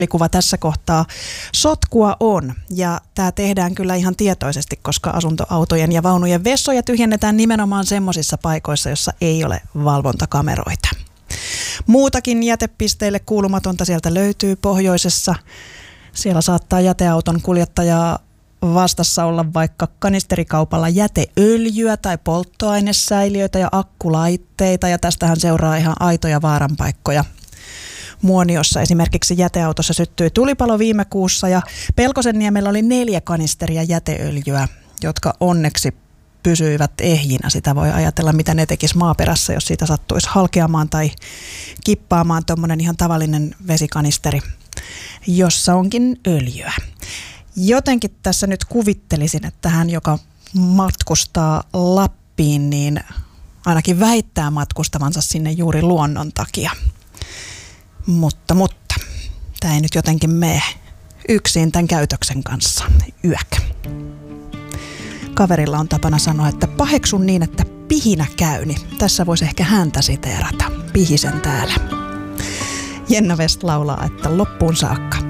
Kuva tässä kohtaa. Sotkua on, ja tämä tehdään kyllä ihan tietoisesti, koska asuntoautojen ja vaunujen vessoja tyhjennetään nimenomaan semmoisissa paikoissa, jossa ei ole valvontakameroita. Muutakin jätepisteille kuulumatonta sieltä löytyy pohjoisessa. Siellä saattaa jäteauton kuljettajaa vastassa olla vaikka kanisterikaupalla jäteöljyä tai polttoainesäiliöitä ja akkulaitteita, ja tästähän seuraa ihan aitoja vaaranpaikkoja. Muoniossa esimerkiksi jäteautossa syttyi tulipalo viime kuussa, ja Pelkosenniemellä oli 4 kanisteria jäteöljyä, jotka onneksi pysyivät ehjinä. Sitä voi ajatella, mitä ne tekisi maaperässä, jos siitä sattuisi halkeamaan tai kippaamaan tuommoinen ihan tavallinen vesikanisteri, jossa onkin öljyä. Jotenkin tässä nyt kuvittelisin, että hän, joka matkustaa Lappiin, niin ainakin väittää matkustavansa sinne juuri luonnon takia. Mutta, tämä ei nyt jotenkin mene yksin tämän käytöksen kanssa. Yök. Kaverilla on tapana sanoa, että paheksun niin, että pihinä käyni. Tässä voisi ehkä häntä siteerata. Pihisen täällä. Jenna West laulaa, että loppuun saakka.